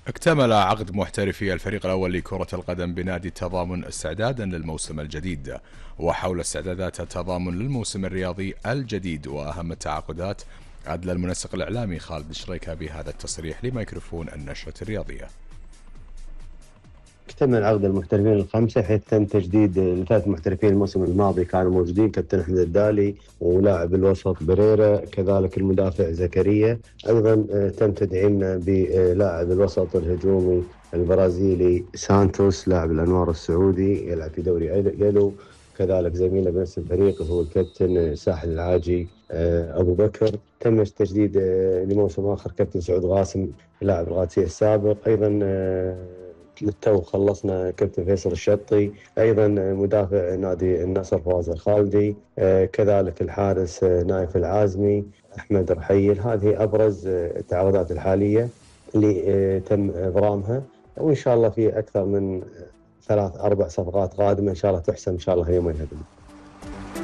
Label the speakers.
Speaker 1: اكتمل عقد محترفي الفريق الأول لكرة القدم بنادي التضامن استعدادا للموسم الجديد. وحول استعدادات التضامن للموسم الرياضي الجديد وأهم التعاقدات، أدلى المنسق الإعلامي خالد شريكة بهذا التصريح لميكروفون النشرة الرياضية.
Speaker 2: اكتمل عقد المحترفين الخمسة، حيث تم تجديد لثلاث محترفين الموسم الماضي كانوا موجودين: كابتن أحمد الدالي ولاعب الوسط بريرا، كذلك المدافع زكريا. أيضا تم تدعيمنا بلاعب الوسط الهجومي البرازيلي سانتوس، لاعب الأنوار السعودي يلعب في دوري يلو. كذلك زميله بنفس الفريق هو الكابتن ساحل العاجي أبو بكر. تم التجديد لموسم آخر كابتن سعود غاسم لاعب القادسية السابق. أيضا للتو خلصنا كابتن فيصل الشطي، أيضا مدافع نادي النصر فواز الخالدي، كذلك الحارس نايف العازمي، أحمد رحيل. هذه أبرز التعاقدات الحالية اللي تم إبرامها، وإن شاء الله في أكثر من 3-4 صفقات قادمة إن شاء الله تحسم إن شاء الله اليومين هذول.